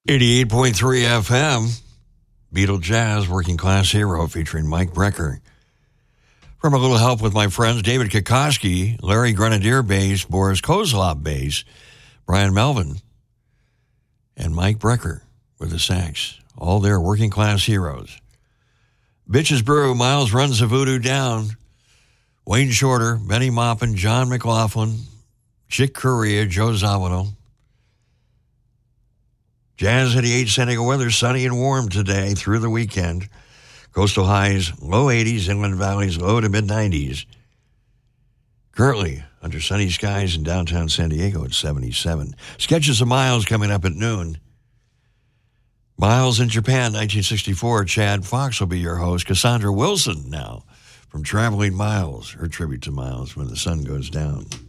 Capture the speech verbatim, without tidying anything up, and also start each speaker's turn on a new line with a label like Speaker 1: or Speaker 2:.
Speaker 1: eighty-eight point three F M, Beatle Jazz, Working Class Hero, featuring Mike Brecker. From a little help with my friends, David Kokoski, Larry Grenadier bass, Boris Kozlov bass, Brian Melvin, and Mike Brecker with the sax. All their Working Class Heroes. Bitches Brew, Miles Runs the Voodoo Down, Wayne Shorter, Benny Maupin, John McLaughlin, Chick Corea, Joe Zawino. Jazz eighty-eight, San Diego weather, sunny and warm today through the weekend. Coastal highs, low eighties, inland valleys, low to mid-nineties. Currently, under sunny skies in downtown San Diego at seventy-seven. Sketches of Miles coming up at noon. Miles in Japan, nineteen sixty-four. Chad Fox will be your host. Cassandra Wilson now from Traveling Miles, her tribute to Miles When the Sun Goes Down.